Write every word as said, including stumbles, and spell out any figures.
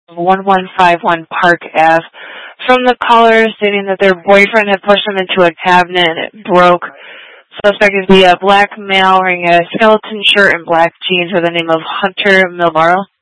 one one five one Park Avenue from the caller stating that their boyfriend had pushed them into a cabinet and it broke. Suspect is the uh, black male wearing a skeleton shirt and black jeans with the name of Hunter Milmaro.